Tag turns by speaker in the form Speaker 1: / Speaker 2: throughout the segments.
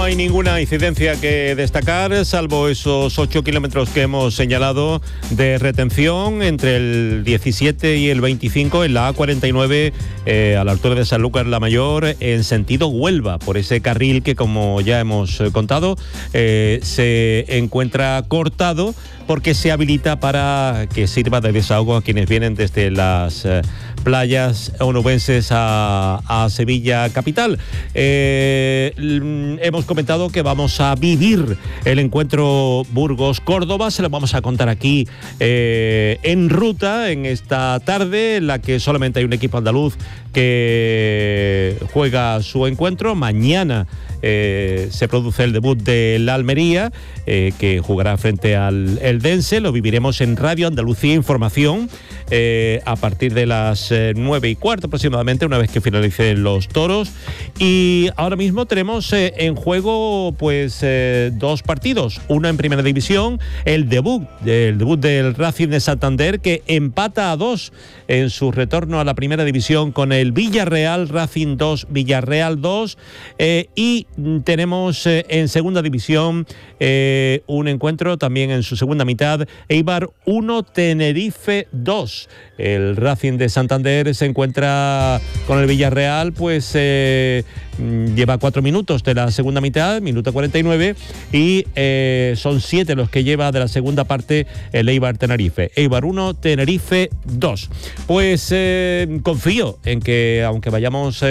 Speaker 1: No hay ninguna incidencia que destacar, salvo esos 8 kilómetros que hemos señalado de retención entre el 17 y el 25 en la A49 a la altura de Sanlúcar la Mayor en sentido Huelva, por ese carril que, como ya hemos contado, se encuentra cortado porque se habilita para que sirva de desahogo a quienes vienen desde las playas onubenses a Sevilla capital. Hemos comentado que vamos a vivir el encuentro Burgos-Córdoba, se lo vamos a contar aquí en ruta en esta tarde, en la que solamente hay un equipo andaluz que juega su encuentro. Mañana se produce el debut del Almería, que jugará frente al Eldense. Lo viviremos en Radio Andalucía Información a partir de las 9:15 aproximadamente, una vez que finalicen los toros. Y ahora mismo tenemos en juego pues dos partidos, uno en Primera División, el debut del Racing de Santander, que empata a 2 en su retorno a la Primera División con el Villarreal, Racing 2, Villarreal 2, y tenemos en Segunda División un encuentro también en su segunda mitad, Eibar 1, Tenerife 2. El Racing de Santander se encuentra con el Villarreal, pues lleva 4 minutos de la segunda mitad, minuto 49, y son 7 los que lleva de la segunda parte el Eibar Tenerife. Eibar 1, Tenerife 2. Pues confío en que, aunque vamos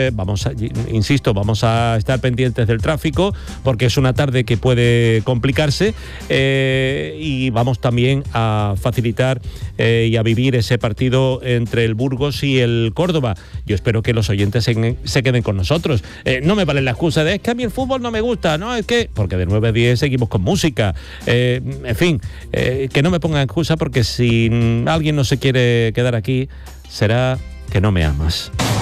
Speaker 1: a estar pendientes del tráfico, porque es una tarde que puede complicarse, y vamos también a facilitar y a vivir ese partido entre el Burgos y el Córdoba. Yo espero que los oyentes se queden con nosotros. No me vale la excusa de es que a mí el fútbol no me gusta, no, es que... Porque de 9 a 10 seguimos con música. En fin, que no me pongan excusa, porque si alguien no se quiere quedar aquí, será que no me amas.